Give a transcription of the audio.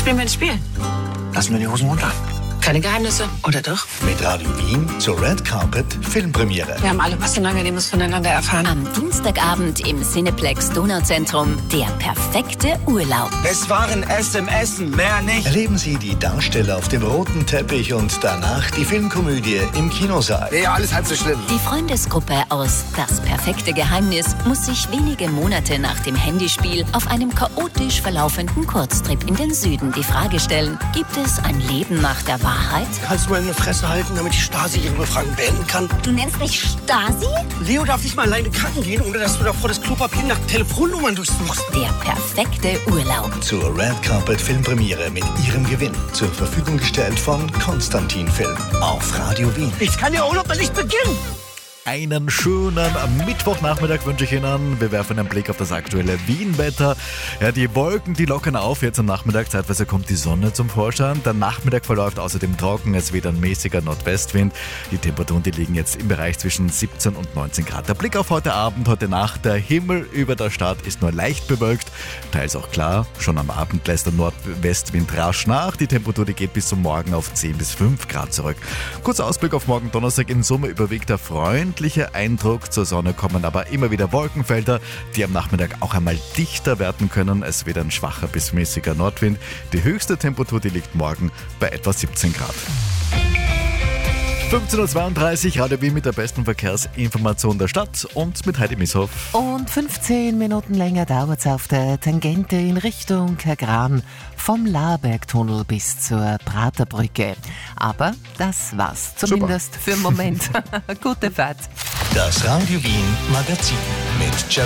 Spielen wir ein Spiel? Lassen wir die Hosen runter. Keine Geheimnisse, oder doch? Mit Radio Wien zur Red Carpet Filmpremiere. Wir haben alle was Unangenehmes voneinander erfahren. Am Dienstagabend im Cineplex Donauzentrum der perfekte Urlaub. Es waren SMSen, mehr nicht. Erleben Sie die Darsteller auf dem roten Teppich und danach die Filmkomödie im Kinosaal. Ja, alles halb so schlimm. Die Freundesgruppe aus Das perfekte Geheimnis muss sich wenige Monate nach dem Handyspiel auf einem chaotisch verlaufenden Kurztrip in den Süden die Frage stellen: Gibt es ein Leben nach der Wahrheit? Kannst du mal eine Fresse halten, damit die Stasi ihre Befragung beenden kann? Du nennst mich Stasi? Leo darf nicht mal alleine kacken gehen, ohne dass du davor das Klopapier nach Telefonnummern durchsuchst. Der perfekte Urlaub. Zur Red Carpet Filmpremiere mit Ihrem Gewinn. Zur Verfügung gestellt von Konstantin Film auf Radio Wien. Ich kann der Urlaub nicht beginnen. Einen schönen Mittwochnachmittag wünsche ich Ihnen. Wir werfen einen Blick auf das aktuelle Wien-Wetter. Ja, die Wolken, die lockern auf. Jetzt am Nachmittag zeitweise kommt die Sonne zum Vorschein. Der Nachmittag verläuft außerdem trocken. Es weht ein mäßiger Nordwestwind. Die Temperaturen, die liegen jetzt im Bereich zwischen 17 und 19 Grad. Der Blick auf heute Abend, heute Nacht. Der Himmel über der Stadt ist nur leicht bewölkt. Teils auch klar. Schon am Abend lässt der Nordwestwind rasch nach. Die Temperatur, die geht bis zum Morgen auf 10 bis 5 Grad zurück. Kurzer Ausblick auf morgen Donnerstag. In Summe überwiegt der freundliche Eindruck. Zur Sonne kommen aber immer wieder Wolkenfelder, die am Nachmittag auch einmal dichter werden können. Es wird ein schwacher bis mäßiger Nordwind. Die höchste Temperatur, die liegt morgen bei etwa 17 Grad. 15.32 Uhr, Radio Wien mit der besten Verkehrsinformation der Stadt und mit Heidi Misshoff. Und 15 Minuten länger dauert es auf der Tangente in Richtung Kagran vom Laarbergtunnel bis zur Praterbrücke. Aber das war's, zumindest für den Moment. Gute Fahrt. Das Radio Wien Magazin mit